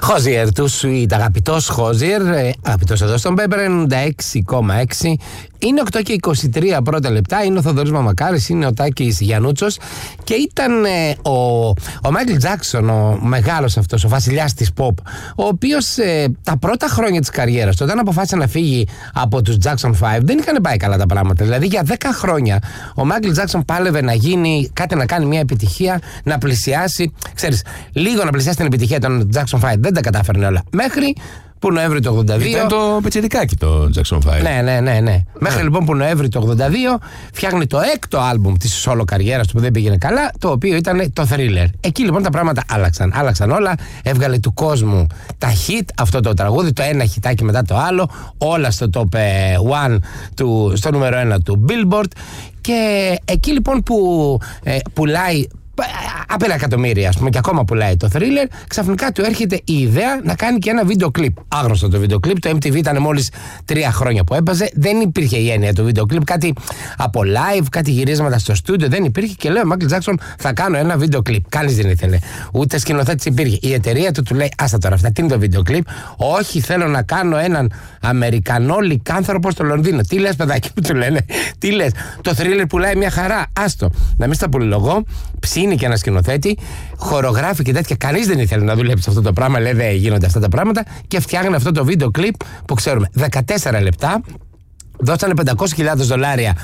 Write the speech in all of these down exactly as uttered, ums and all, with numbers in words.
Χόζιερ, του Sweet, αγαπητός Χόζιερ, αγαπητός εδώ στον Πέπερ ενενήντα έξι κόμμα έξι. Είναι οκτώ και είκοσι τρία πρώτα λεπτά, είναι ο Θοδωρής Μαμακάρης, είναι ο Τάκης Γιαννούτσος και ήταν ε, ο, ο Μάικλ Τζάκσον, ο μεγάλος αυτός, ο βασιλιάς της pop, ο οποίος ε, τα πρώτα χρόνια της καριέρας, όταν αποφάσισε να φύγει από τους Jackson πέντε, δεν είχαν πάει καλά τα πράγματα. Δηλαδή για δέκα χρόνια ο Μάικλ Τζάκσον πάλευε να γίνει κάτι, να κάνει μια επιτυχία, να πλησιάσει, ξέρεις, λίγο να πλησιάσει την επιτυχία των Jackson πέντε. Δεν τα κατάφερνε όλα. Μέχρι που Νοέμβρη του ογδόντα δύο. Ήταν το πετσερικάκι το Jackson πέντε. Ναι, ναι, ναι. ναι. Μέχρι λοιπόν που Νοέμβρη του ογδόντα δύο φτιάχνει το έκτο άλμπουμ της solo καριέρας του που δεν πήγαινε καλά, το οποίο ήταν το Thriller. Εκεί λοιπόν τα πράγματα άλλαξαν. Άλλαξαν όλα. Έβγαλε του κόσμου τα hit, αυτό το τραγούδι, το ένα χιτάκι μετά το άλλο, όλα στο top one, του, στο νούμερο ένα του Billboard. Και εκεί λοιπόν που ε, πουλάει απ' ένα εκατομμύρια, ας πούμε, και ακόμα πουλάει το Thriller, ξαφνικά του έρχεται η ιδέα να κάνει και ένα βίντεο κλιπ. Άγνωστο το βίντεο κλιπ, το εμ τι βι ήταν μόλις τρία χρόνια που έπαιζε, δεν υπήρχε η έννοια του βίντεο κλιπ, κάτι από live, κάτι γυρίσματα στο στούντιο, δεν υπήρχε. Και λέει ο Μάικλ Τζάκσον, θα κάνω ένα βίντεο κλιπ. Κανείς δεν ήθελε, ούτε σκηνοθέτης υπήρχε. Η εταιρεία του του λέει, άστα τώρα αυτά, τι είναι το βίντεο κλιπ? Όχι, θέλω να κάνω έναν Αμερικανό λικάνθρωπο στο Λονδίνο. Τι λες, παιδάκι που του λένε, τι λες? Το Thriller πουλάει μια χαρά, άστο. Να μην στα πολυλογώ, ψήνει και ένα σκηνοθέτη, χορογράφει και τέτοια. Κανείς δεν ήθελε να δουλέψει αυτό το πράγμα, λέει δεν γίνονται αυτά τα πράγματα, και φτιάχνει αυτό το βίντεο κλιπ που ξέρουμε, δεκατέσσερα λεπτά. Δώσανε πεντακόσιες χιλιάδες δολάρια,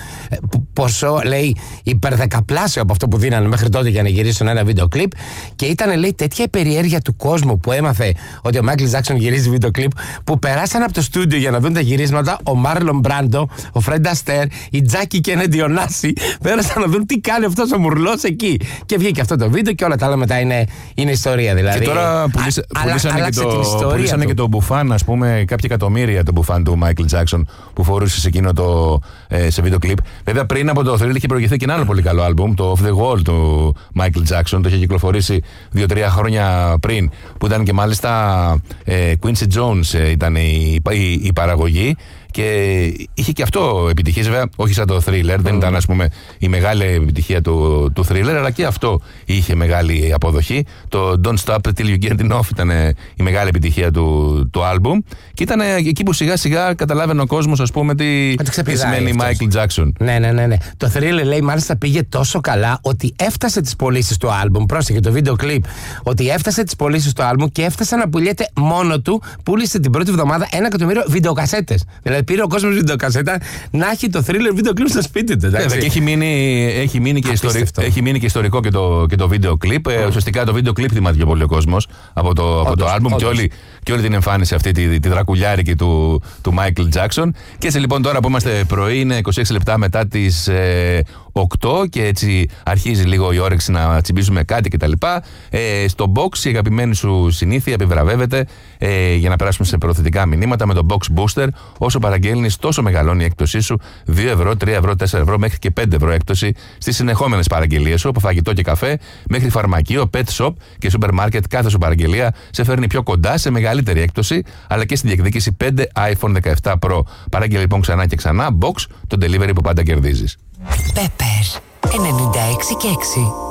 ποσό, λέει, υπερδεκαπλάσιο από αυτό που δίνανε μέχρι τότε για να γυρίσουν ένα βίντεο κλιπ. Και ήταν, λέει, τέτοια η περιέργεια του κόσμου που έμαθε ότι ο Μάικλ Τζάκσον γυρίζει βίντεο κλιπ, που περάσαν από το στούντιο για να δουν τα γυρίσματα ο Μάρλον Μπράντο, ο Φρεντ Αστέρ, η Τζάκι Κέννεντι Ονάσι. Πέρασαν να δουν τι κάνει αυτός ο μουρλός εκεί. Και βγήκε αυτό το βίντεο και όλα τα άλλα μετά είναι, είναι ιστορία. Δηλαδή. Και τώρα πουλήσα, α, πουλήσανε, και το, πουλήσανε και το μπουφάν, ας πούμε, κάποια εκατομμύρια το μπουφάν του Μάικλ Τζάκσον που φορούσε σε εκείνο το ε, σε βίντεο κλιπ. Βέβαια, πριν από το Thriller είχε προηγηθεί και ένα άλλο πολύ καλό άλμπουμ, το Off the Wall του Michael Jackson. Το είχε κυκλοφορήσει δύο τρία χρόνια πριν, που ήταν και μάλιστα ε, Quincy Jones ε, ήταν η, η, η παραγωγή. Και είχε και αυτό επιτυχίες, βέβαια, όχι σαν το Thriller, mm. δεν ήταν, ας πούμε, η μεγάλη επιτυχία του, του Thriller, αλλά και αυτό είχε μεγάλη αποδοχή. Το Don't Stop Till You Get Enough ήταν η μεγάλη επιτυχία του, του άλμπουμ, και ήταν εκεί που σιγά σιγά καταλάβαινε ο κόσμος, ας πούμε, τι, τι σημαίνει Michael Jackson. Ναι, ναι, ναι, ναι. Το Thriller, λέει, μάλιστα πήγε τόσο καλά ότι έφτασε τις πωλήσεις του άλμπουμ. Πρόσεχε το βίντεο κλιπ, ότι έφτασε τις πωλήσεις του άλμπουμ και έφτασε να πουλιέται μόνο του. Πούλησε την πρώτη εβδομάδα ένα εκατομμύριο βιντεοκασέτες. Δηλαδή πήρε ο κόσμος βιντεοκασέτα να έχει το Thriller βίντεο κλιπ στο σπίτι του. Και έχει μείνει, έχει μείνει, και, ιστορι... έχει μείνει και ιστορικό και το, και το βίντεο κλιπ. Mm. Ε, ουσιαστικά το βίντεο κλιπ θυμάται πιο πολύ ο κόσμος από το, από το άλμπουμ και όλη, και όλη την εμφάνιση αυτή τη, τη δρακουλιάρικη του, του Michael Jackson. Και έτσι λοιπόν τώρα που είμαστε πρωί, είναι είκοσι έξι λεπτά μετά τις ε, οκτώ, και έτσι αρχίζει λίγο η όρεξη να τσιμπήσουμε κάτι κτλ. Ε, στο box η αγαπημένη σου συνήθεια επιβραβεύεται ε, για να περάσουμε σε προωθητικά μηνύματα με το Box Booster. Όσο παραγγέλνεις, τόσο μεγαλώνει η έκπτωσή σου. δύο ευρώ, τρία ευρώ, τέσσερα ευρώ μέχρι και πέντε ευρώ έκπτωση στις συνεχόμενες παραγγελίες σου, από φαγητό και καφέ μέχρι φαρμακείο, pet shop και σούπερ μάρκετ. Κάθε σου παραγγελία σε φέρνει πιο κοντά σε μεγαλύτερη έκπτωση, αλλά και στη διεκδίκηση πέντε άιφον δεκαεπτά Pro. Παράγγελε λοιπόν ξανά και ξανά Box, το delivery που πάντα κερδίζεις. Πέπερ ενενήντα έξι και έξι.